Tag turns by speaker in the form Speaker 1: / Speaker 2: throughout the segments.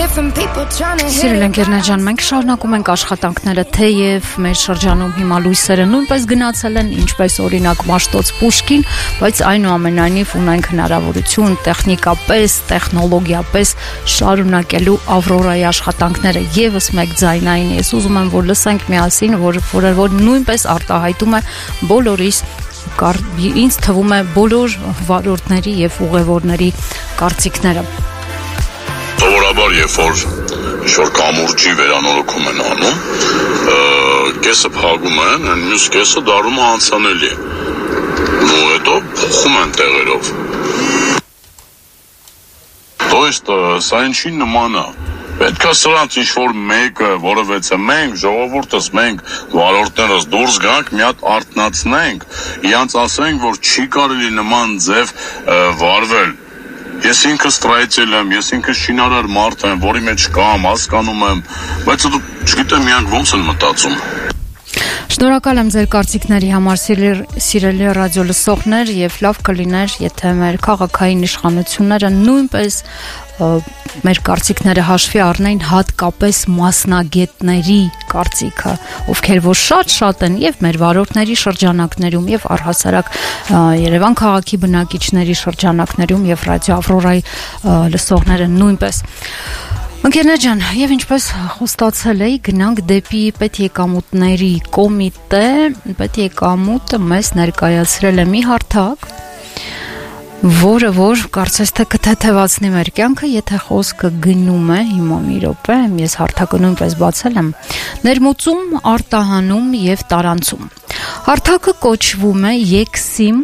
Speaker 1: Սիրել ընկերներ, մենք շարունակում ենք աշխատանքները, թեև մեր շրջանում հիմա լույսերը նույնպես գնացել են, ինչպես օրինակ Մաշտոց Պուշկին, բայց այնուամենայնիվ ունենք հնարավորություն տեխնիկապես, տեխնոլոգիապես շարունակելու Ավրորայի աշխատանքները եւս մեկ ձայնային։ Ես ուզում եմ, որ լսենք միասին, որ նույնպես արտահայտում է բոլորիս ինձ թվում է բոլոր վարորդների եւ ուղևորների կարծիքները։
Speaker 2: Սովորաբար երբ որ կամուրջի վերանորոգում են անում, կեսը փակում են, մյուս կեսը դառնում է անցանելի։ Ու հետո փոխում են տեղերով։ То есть սա ինչի նման է։ Պետք է սրանց ինչ-որ մեկը, որովհետև մենք, ժողովուրդս, մենք վարորդներս դուրս գանք, մի հատ արթնացնենք, իրանց ասենք, որ չի կարելի նման ձև վարվել։ Ես ինքս տրայեցել եմ, ես ինքս շինարար մարդ եմ, որի մեջ կամ հասկանում եմ, բայց դու չգիտեմ իրանք ոնց են մտածում։
Speaker 1: Շնորհակալ եմ ձեր կարծիքների համար, սիրելի ռադիո լսողներ, եւ լավ կլիներ, եթե մեր քաղաքային իշխանությունները նույնպես մեր կարծիքները հաշվի առնեն, հատկապես մասնագետների կարծիքը, ովքեր որ շատ են եւ մեր վարորդների շրջանակներում եւ առհասարակ Երևան քաղաքի բնակիչների շրջանակներում եւ ռադիո Ավրորայի լսողները նույնպես։ Ընկերներ ջան, եւ ինչպես խոստացել էի, գնանք դեպի պետեկամուտների կոմիտե, պետեկամուտը մեզ ներկայացրել է մի հարթակ, որը որ կարծես թե կթեթևացնի մեր կյանքը, եթե խոսքը գնում է, հիմա մի րոպե, ես հարթակը նույնպես բացել եմ, ներմուծում, արտահանում եւ տարանցում։ Հարթակը կոչվում է Եքսիմ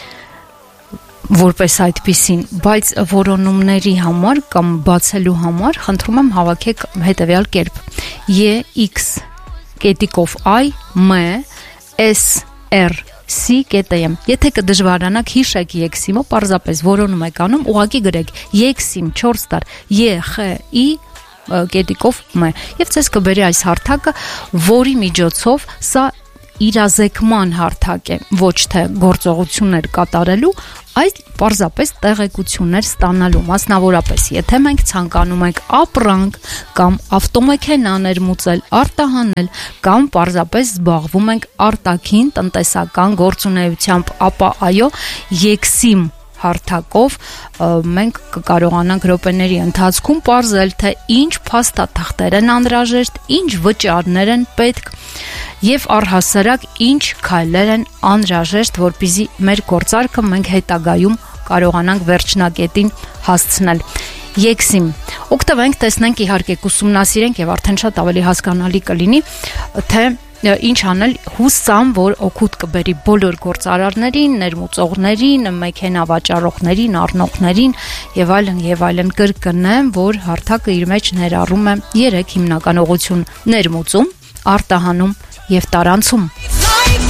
Speaker 1: որպես այդպիսին, բայց որոնումների համար կամ բացելու համար խնդրում եմ հավաքեք հետևյալ կերպ. EX կետիկով I M S R C կետեմ։ Եթե կդժվարանաք հիշեք Եքսիմը, պարզապես որոնում եք անում, ուղղակի գրեք Եքսիմ 4 տար E X I կետիկով M եւ ցես կբերի այս հարթակը, որի միջոցով սա իրազեկման հարթակ է, ոչ թե գործողություններ կատարելու, այլ պարզապես տեղեկություններ ստանալու, մասնավորապես, եթե մենք ցանկանում ենք ապրանք կամ ավտոմեքենա ներմուծել, արտահանել կամ պարզապես զբաղվում ենք արտաքին տնտեսական գործունեությամբ, ապա այո, Եքսիմ հարթակով մենք կկարողանանք րոպեների ընթացքում պարզել, թե ինչ փաստաթղթեր են անհրաժեշտ, ինչ վճարներ են պետք եւ առհասարակ ինչ քայլեր են անհրաժեշտ, որպեսզի մեր գործարքը մենք հետագայում կարողանանք վերջնակետին հասցնել։ Եքսիմ օգտվենք, տեսնենք, իհարկե ուսումնասիրենք եւ արդեն շատ ավելի հասկանալի կլինի, թե ինչ անել հուսամ, որ օգուտ կբերի բոլոր գործարարներին, ներմուծողներին, մեքենա վաճառողներին, առնողներին եւ այլն կրկնեմ, որ հարթակը իր մեջ ներառում է 3 հիմնական ուղղություն՝ ներմուծում, արտահանում եւ տարանցում։